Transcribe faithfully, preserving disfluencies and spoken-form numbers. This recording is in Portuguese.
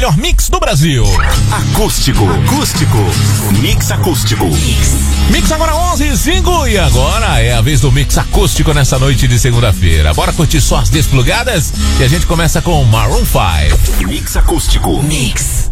melhor mix do Brasil. Acústico, acústico, mix acústico. Mix agora onze e cinco e agora é a vez do mix acústico nessa noite de segunda-feira. Bora curtir só as desplugadas e a gente começa com Maroon five. Mix acústico. Mix.